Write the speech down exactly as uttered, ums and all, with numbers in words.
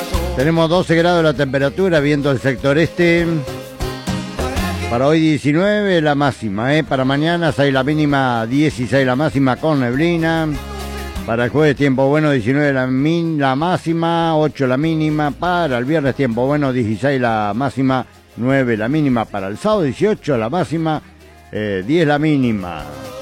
Tenemos doce grados la temperatura, viento del sector este. Para hoy diecinueve la máxima, ¿eh? Para mañana seis la mínima, dieciséis la máxima con neblina. Para el jueves tiempo bueno, diecinueve la, min, la máxima, ocho la mínima. Para el viernes tiempo bueno, dieciséis la máxima, nueve la mínima. Para el sábado dieciocho la máxima, eh, diez la mínima.